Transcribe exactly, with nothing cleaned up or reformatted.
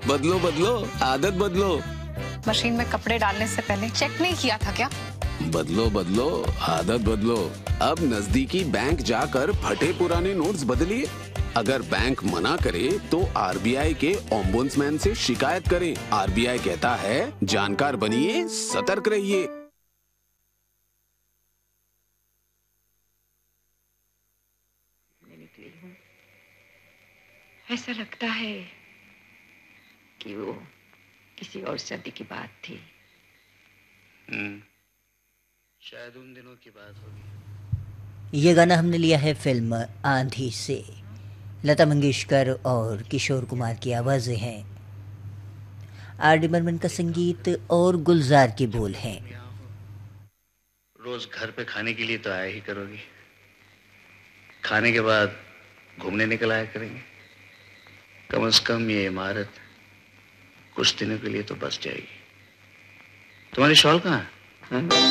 बदलो बदलो, आदत बदलो। मशीन में कपड़े डालने से पहले चेक नहीं किया था क्या? बदलो बदलो, आदत बदलो। अब नजदीकी बैंक जाकर फटे पुराने नोट्स बदलिए। अगर बैंक मना करे तो आरबीआई के ओम्बुड्समैन से शिकायत करें। आरबीआई कहता है, जानकार बनिए, सतर्क रहिए। निकली हूँ, ऐसा लगता है कि वो किसी और सर्दी की बात थी। हम्म, शायद उन दिनों की बात होगी। ये गाना हमने लिया है फिल्म आंधी से। लता मंगेशकर और किशोर कुमार की आवाज़ें हैं, आर डी बर्मन का संगीत और गुलजार के बोल हैं। रोज घर पे खाने के लिए तो आया ही करोगी, खाने के बाद घूमने निकल आया करेंगे। कम से कम ये इमारत कुछ दिनों के लिए तो बस जाएगी। तुम्हारी शॉल कहाँ है?